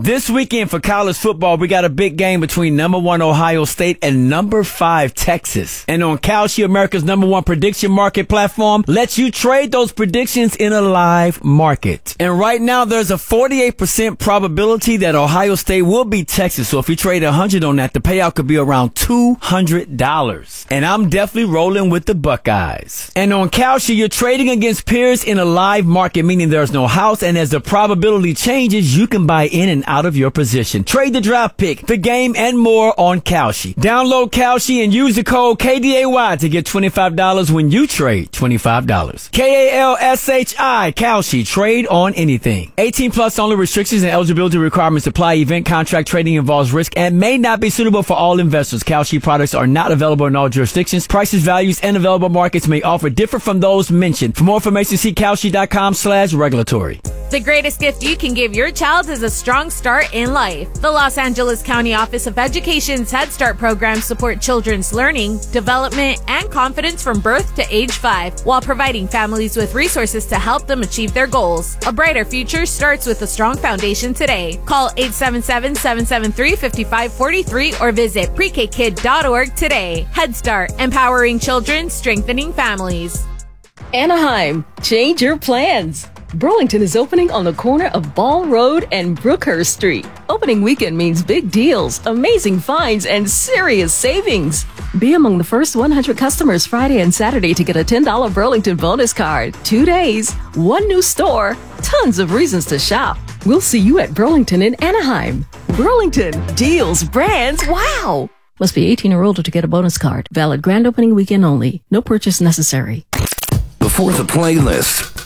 This weekend for college football, we got a big game between number 1 Ohio State and number 5 Texas. And on Kalshi, America's number 1 prediction market platform, lets you trade those predictions in a live market. And right now, there's a 48% probability that Ohio State will beat Texas. So if you trade 100 on that, the payout could be around $200. And I'm definitely rolling with the Buckeyes. And on Kalshi, you're trading against peers in a live market, meaning there's no house. And as the probability changes, you can buy in and out of your position. Trade the draft pick, the game, and more on Kalshi. Download Kalshi and use the code KDAY to get $25 when you trade $25. Kalshi, Kalshi. Trade on anything. 18 plus only. Restrictions and eligibility requirements apply. Event contract trading involves risk and may not be suitable for all investors. Kalshi products are not available in all jurisdictions. Prices, values, and available markets may offer differ from those mentioned. For more information, see Kalshi.com/regulatory. The greatest gift you can give your child is a strong start in life. The Los Angeles County Office of Education's Head Start programs support children's learning, development, and confidence from birth to age 5, while providing families with resources to help them achieve their goals. A brighter future starts with a strong foundation today. Call 877-773-5543 or visit prekkid.org today. Head Start, empowering children, strengthening families. Anaheim, change your plans. Burlington is opening on the corner of Ball Road and Brookhurst Street. Opening weekend means big deals, amazing finds, and serious savings. Be among the first 100 customers Friday and Saturday to get a $10 Burlington bonus card. 2 days, 1 new store, tons of reasons to shop. We'll see you at Burlington in Anaheim. Burlington, deals, brands, wow! Must be 18 or older to get a bonus card. Valid grand opening weekend only. No purchase necessary. Before the playlist.